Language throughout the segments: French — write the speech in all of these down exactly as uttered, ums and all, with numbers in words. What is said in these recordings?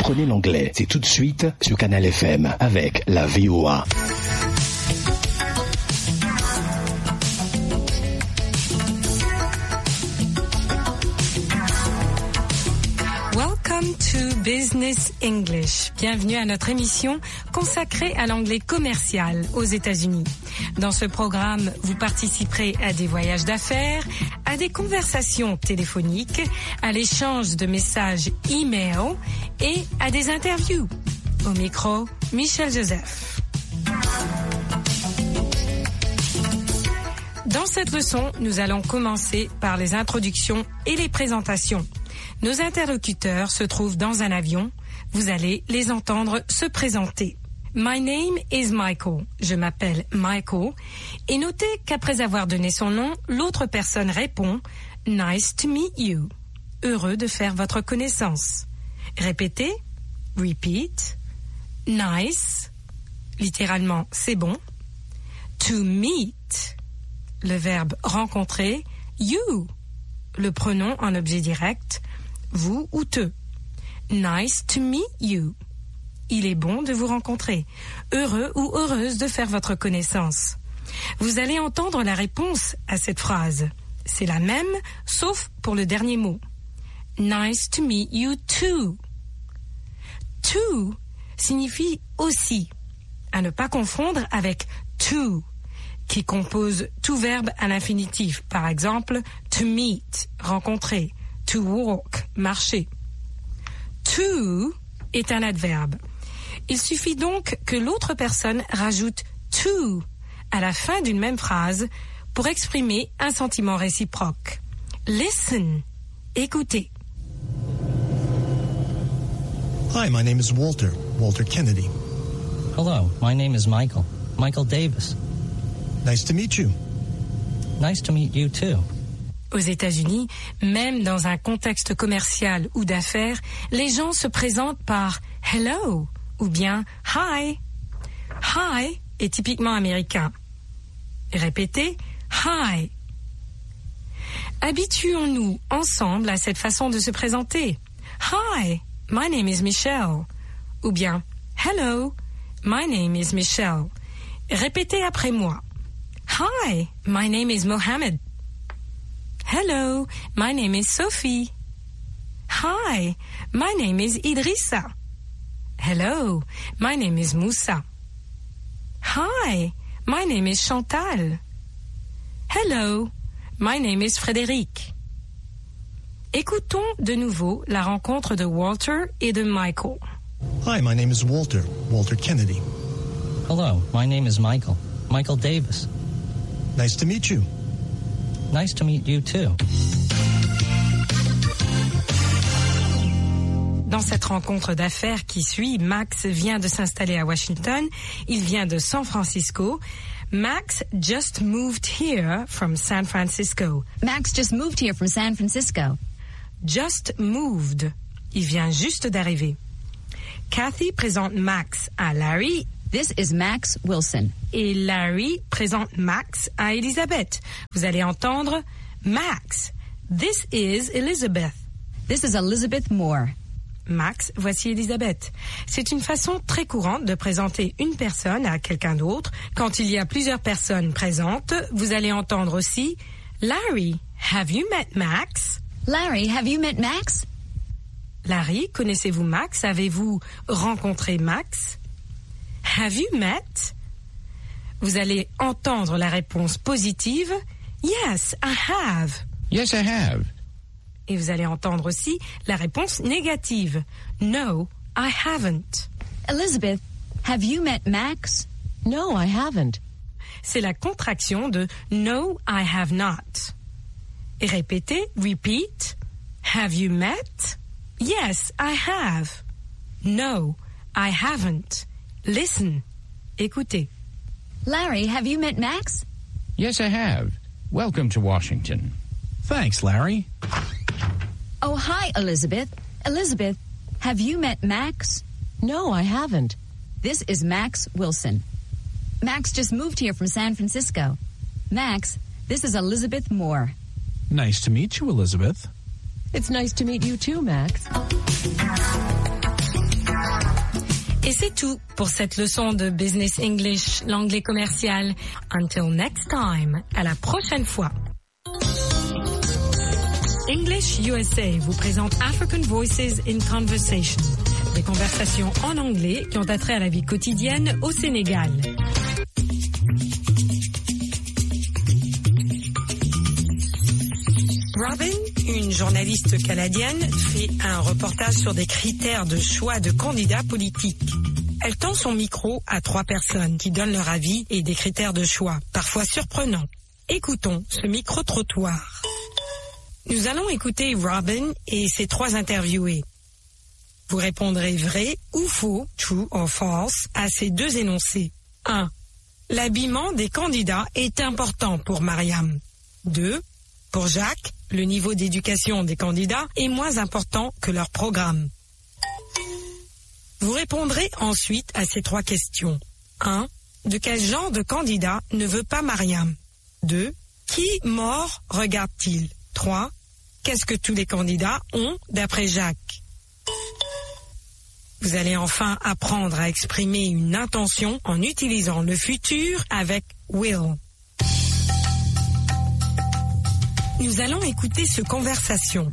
Apprenez l'anglais, c'est tout de suite sur Canal F M avec la V O A. Welcome to Business English. Bienvenue à notre émission consacrée à l'anglais commercial aux États-Unis. Dans ce programme, vous participerez à des voyages d'affaires, à des conversations téléphoniques, à l'échange de messages e-mail et à des interviews. Au micro, Michel Joseph. Dans cette leçon, nous allons commencer par les introductions et les présentations. Nos interlocuteurs se trouvent dans un avion. Vous allez les entendre se présenter. My name is Michael. Je m'appelle Michael. Et notez qu'après avoir donné son nom, l'autre personne répond « Nice to meet you ». Heureux de faire votre connaissance. Répétez. Repeat. Nice. Littéralement, c'est bon. To meet. Le verbe rencontrer. You. Le pronom en objet direct. Vous ou te. Nice to meet you. Il est bon de vous rencontrer. Heureux ou heureuse de faire votre connaissance. Vous allez entendre la réponse à cette phrase. C'est la même, sauf pour le dernier mot. Nice to meet you too. To signifie aussi, à ne pas confondre avec to, qui compose tout verbe à l'infinitif. Par exemple, to meet, rencontrer. To walk, marcher. To est un adverbe. Il suffit donc que l'autre personne rajoute to à la fin d'une même phrase pour exprimer un sentiment réciproque. Listen, écoutez. Hi, my name is Walter, Walter Kennedy. Hello, my name is Michael, Michael Davis. Nice to meet you. Nice to meet you too. Aux États-Unis, même dans un contexte commercial ou d'affaires, les gens se présentent par « hello » ou bien « hi ». « Hi » est typiquement américain. Répétez « hi ». Habituons-nous ensemble à cette façon de se présenter. « Hi, my name is Michelle » ou bien « hello, my name is Michelle ». Répétez après moi. « Hi, my name is Mohammed ». Hello, my name is Sophie. Hi, my name is Idrissa. Hello, my name is Moussa. Hi, my name is Chantal. Hello, my name is Frédéric. Écoutons de nouveau la rencontre de Walter et de Michael. Hi, my name is Walter, Walter Kennedy. Hello, my name is Michael, Michael Davis. Nice to meet you. Nice to meet you too. Dans cette rencontre d'affaires qui suit, Max vient de s'installer à Washington. Il vient de San Francisco. Max just moved here from San Francisco. Max just moved here from San Francisco. Just moved. Il vient juste d'arriver. Kathy présente Max à Larry. This is Max Wilson. Et Larry présente Max à Elizabeth. Vous allez entendre Max. This is Elizabeth. This is Elizabeth Moore. Max, voici Elizabeth. C'est une façon très courante de présenter une personne à quelqu'un d'autre. Quand il y a plusieurs personnes présentes, vous allez entendre aussi Larry, have you met Max? Larry, have you met Max? Larry, connaissez-vous Max? Avez-vous rencontré Max? Have you met? Vous allez entendre la réponse positive. Yes, I have. Yes, I have. Et vous allez entendre aussi la réponse négative. No, I haven't. Elizabeth, have you met Max? No, I haven't. C'est la contraction de No, I have not. Et répétez, repeat. Have you met? Yes, I have. No, I haven't. Listen. Écoutez. Larry, have you met Max? Yes, I have. Welcome to Washington. Thanks, Larry. Oh, hi, Elizabeth. Elizabeth, have you met Max? No, I haven't. This is Max Wilson. Max just moved here from San Francisco. Max, this is Elizabeth Moore. Nice to meet you, Elizabeth. It's nice to meet you too, Max. Et c'est tout pour cette leçon de Business English, l'anglais commercial. Until next time, à la prochaine fois. English U S A vous présente African Voices in Conversation, des conversations en anglais qui ont attrait à la vie quotidienne au Sénégal. Robin, une journaliste canadienne, fait un reportage sur des critères de choix de candidats politiques. Elle tend son micro à trois personnes qui donnent leur avis et des critères de choix, parfois surprenants. Écoutons ce micro-trottoir. Nous allons écouter Robin et ses trois interviewés. Vous répondrez vrai ou faux, true or false, à ces deux énoncés. un. L'habillement des candidats est important pour Mariam. deux. Pour Jacques, le niveau d'éducation des candidats est moins important que leur programme. Vous répondrez ensuite à ces trois questions. un. De quel genre de candidat ne veut pas Mariam? deux. Qui mort regarde-t-il? trois. Qu'est-ce que tous les candidats ont d'après Jacques? Vous allez enfin apprendre à exprimer une intention en utilisant le futur avec will. Nous allons écouter ce conversation.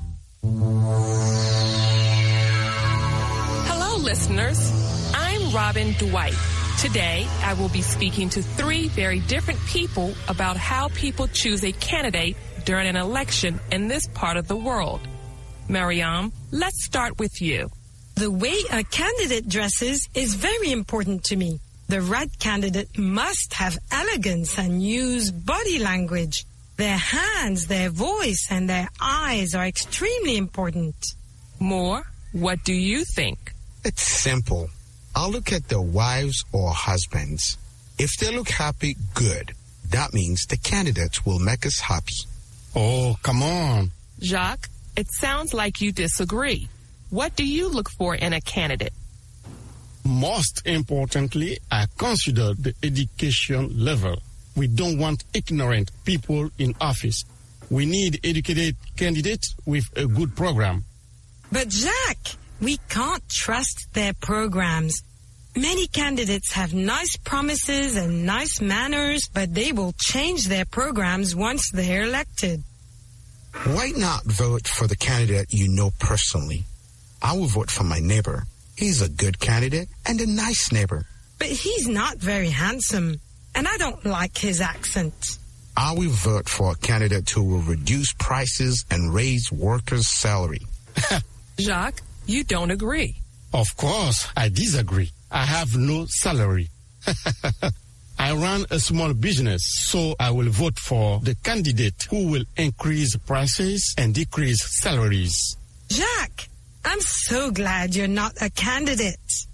Hello, listeners. I'm Robin Dwight. Today, I will be speaking to three very different people about how people choose a candidate during an election in this part of the world. Mariam, let's start with you. The way a candidate dresses is very important to me. The right candidate must have elegance and use body language. Their hands, their voice, and their eyes are extremely important. Moore, what do you think? It's simple. I'll look at their wives or husbands. If they look happy, good. That means the candidates will make us happy. Oh, come on. Jacques, it sounds like you disagree. What do you look for in a candidate? Most importantly, I consider the education level. We don't want ignorant people in office. We need educated candidates with a good program. But Jacques, we can't trust their programs. Many candidates have nice promises and nice manners, but they will change their programs once they're elected. Why not vote for the candidate you know personally? I will vote for my neighbor. He's a good candidate and a nice neighbor. But he's not very handsome, and I don't like his accent. I will vote for a candidate who will reduce prices and raise workers' salary. Jacques, you don't agree. Of course, I disagree. I have no salary. I run a small business, so I will vote for the candidate who will increase prices and decrease salaries. Jacques, I'm so glad you're not a candidate.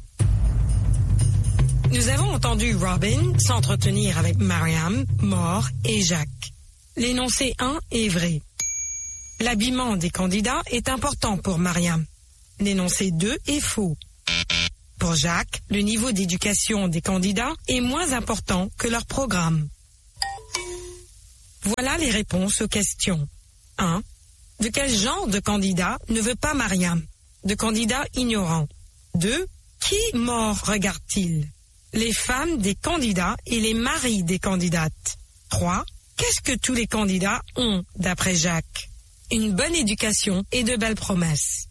Nous avons entendu Robin s'entretenir avec Mariam, Moore et Jacques. L'énoncé un est vrai. L'habillement des candidats est important pour Mariam. L'énoncé deux est faux. Pour Jacques, le niveau d'éducation des candidats est moins important que leur programme. Voilà les réponses aux questions. un. De quel genre de candidat ne veut pas Mariam? De candidats ignorants. deux. Qui mort regarde-t-il? Les femmes des candidats et les maris des candidates. trois. Qu'est-ce que tous les candidats ont, d'après Jacques? Une bonne éducation et de belles promesses.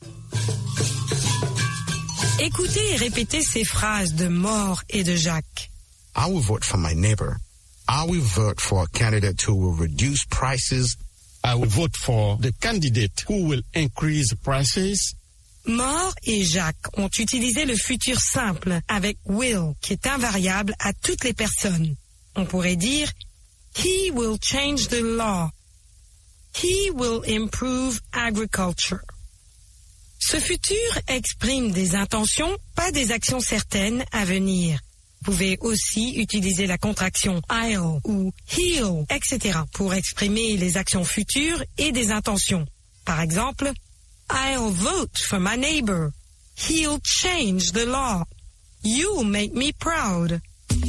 Écoutez et répétez ces phrases de Moore et de Jacques. I will vote for my neighbor. I will vote for a candidate who will reduce prices. I will vote for the candidate who will increase prices. Moore et Jacques ont utilisé le futur simple avec will, qui est invariable à toutes les personnes. On pourrait dire He will change the law. He will improve agriculture. Ce futur exprime des intentions, pas des actions certaines à venir. Vous pouvez aussi utiliser la contraction I'll ou he'll, et cetera pour exprimer les actions futures et des intentions. Par exemple, I'll vote for my neighbor. He'll change the law. You'll make me proud.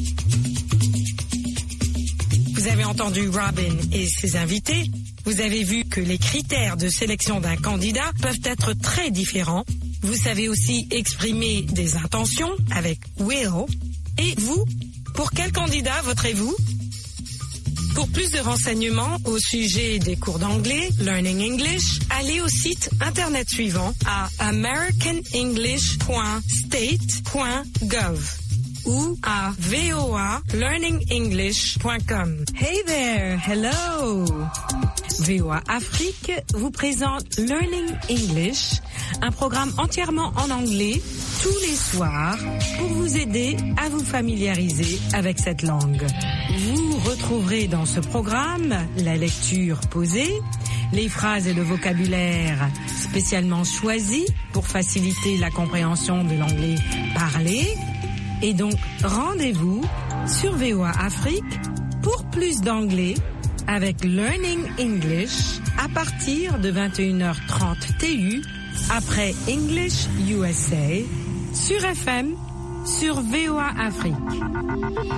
Vous avez entendu Robin et ses invités. Vous avez vu que les critères de sélection d'un candidat peuvent être très différents Vous savez aussi exprimer des intentions avec will. Et vous, pour quel candidat voterez-vous? Pour plus de renseignements au sujet des cours d'anglais, Learning English, allez au site internet suivant à american english point state point gov ou à voa learning english point com. Hey there, hello! V O A Afrique vous présente Learning English, un programme entièrement en anglais tous les soirs pour vous aider à vous familiariser avec cette langue. Vous retrouverez dans ce programme la lecture posée, les phrases et le vocabulaire spécialement choisis pour faciliter la compréhension de l'anglais parlé. Et donc, rendez-vous sur V O A Afrique pour plus d'anglais avec Learning English à partir de vingt et une heures trente T U après English U S A sur F M sur V O A Afrique.